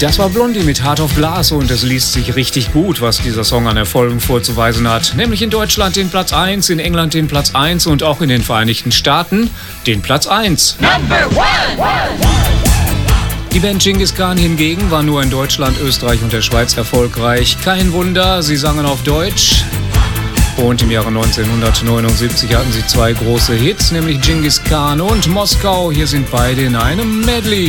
Das war Blondie mit Heart of Glass und es liest sich richtig gut, was dieser Song an Erfolgen vorzuweisen hat. Nämlich in Deutschland den Platz 1, in England den Platz 1 und auch in den Vereinigten Staaten den Platz 1. Number 1! Die Band Genghis Khan hingegen war nur in Deutschland, Österreich und der Schweiz erfolgreich. Kein Wunder, sie sangen auf Deutsch. Und im Jahre 1979 hatten sie zwei große Hits, nämlich Genghis Khan und Moskau. Hier sind beide in einem Medley.